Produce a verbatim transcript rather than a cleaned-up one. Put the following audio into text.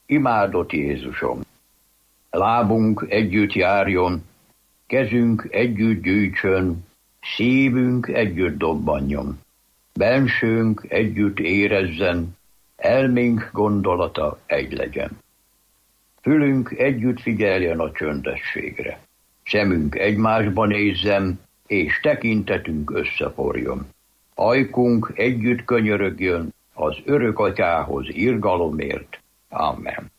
Imádott Jézusom! Lábunk együtt járjon, kezünk együtt gyűjtsön, szívünk együtt dobbanjon. Bensőnk együtt érezzen, elménk gondolata egy legyen. Fülünk együtt figyeljen a csöndességre. Szemünk egymásba nézzen, és tekintetünk összeforjon. Ajkunk együtt könyörögjön az örök atyához irgalomért. Amen.